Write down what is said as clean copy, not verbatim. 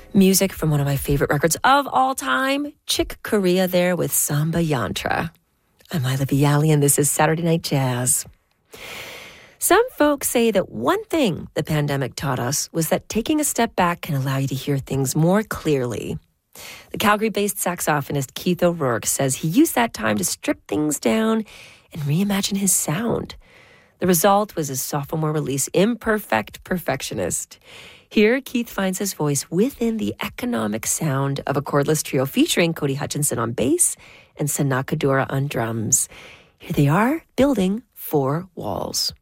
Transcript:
Music from one of my favorite records of all time, Chick Corea there with Samba Yantra. I'm Lila Viali, and this is Saturday Night Jazz. Some folks say that one thing the pandemic taught us was that taking a step back can allow you to hear things more clearly. The Calgary-based saxophonist Keith O'Rourke says he used that time to strip things down and reimagine his sound. The result was his sophomore release, Imperfect Perfectionist. Here, Keith finds his voice within the economic sound of a cordless trio featuring Cody Hutchinson on bass and Sanaa Kadura on drums. Here they are, building 4 walls.